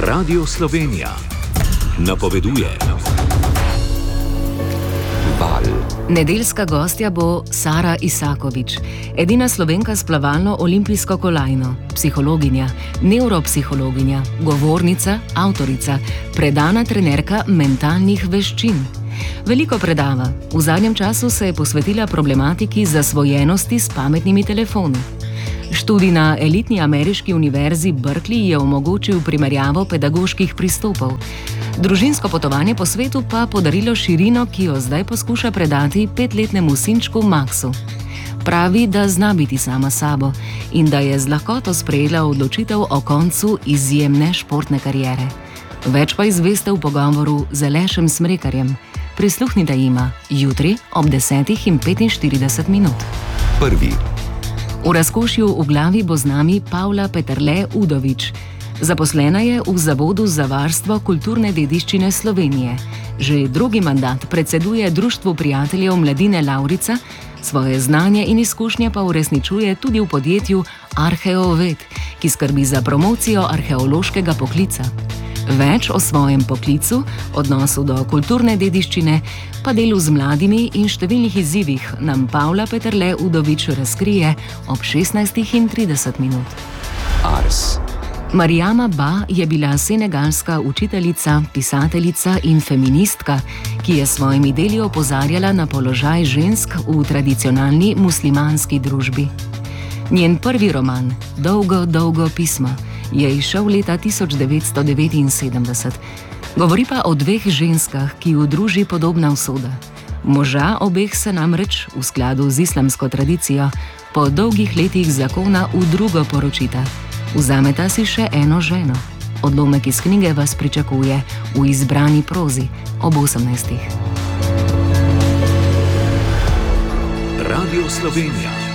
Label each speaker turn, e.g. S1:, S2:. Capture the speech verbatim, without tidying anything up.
S1: Radio Slovenija napoveduje. Val.
S2: Nedeljska gostja bo Sara Isakovič, edina Slovenka s plavalno olimpijsko kolajno, psihologinja, nevropsihologinja, govornica, avtorica, predana trenerka mentalnih veščin. Veliko predava. V zadnjem času se je posvetila problematiki zasvojenosti s pametnimi telefoni. Študij na elitni ameriški univerzi Berkeley je omogočil primerjavo pedagoških pristopov. Družinsko potovanje po svetu pa podarilo širino, ki jo zdaj poskuša predati petletnemu sinčku Maxu. Pravi, da zna biti sama sabo in da je z lahkoto sprejela odločitev o koncu izjemne športne kariere. Več pa izveste v pogovoru z Alešem Smrekarjem. Prisluhnite jima jutri ob desetih in petinštirideset minut.
S1: Prvi.
S2: V razkošju v glavi bo z nami Pavla Peterle Udovič. Zaposlena je v Zavodu za varstvo kulturne dediščine Slovenije. Že drugi mandat predseduje Društvu prijateljev mladine Lavrica, svoje znanje in izkušnje pa uresničuje tudi v podjetju Arheoved, ki skrbi za promocijo arheološkega poklica. Več o svojem poklicu, odnosu do kulturne dediščine, pa delu z mladimi in številnih izzivih nam Pavla Peterle Udovič razkrije ob šestnajstih in trideset minut.
S1: Ars.
S2: Mariama Ba je bila senegalska učiteljica, pisateljica in feministka, ki je s svojimi deli opozarjala na položaj žensk v tradicionalni muslimanski družbi. Njen prvi roman, Dolgo, dolgo pismo, je izšel leta tisoč devetsto devetinsedemdeset. Govori pa o dveh ženskah, ki ju druži podobna usoda. Moža obeh se namreč, v skladu z islamsko tradicijo, po dolgih letih zakona v drugo poročita. Vzameta si še eno ženo. Odlomek iz knjige vas pričakuje v izbrani prozi ob osemnajstih.
S1: Radio Slovenija.